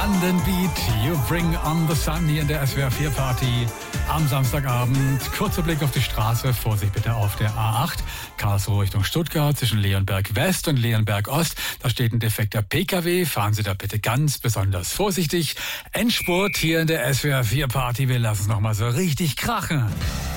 London Beat, You Bring on the Sun hier in der SWR 4 Party am Samstagabend. Kurzer Blick auf die Straße, Vorsicht bitte auf der A8, Karlsruhe Richtung Stuttgart zwischen Leonberg West und Leonberg Ost. Da steht ein defekter PKW, fahren Sie da bitte ganz besonders vorsichtig. Endspurt hier in der SWR 4 Party, wir lassen es nochmal so richtig krachen.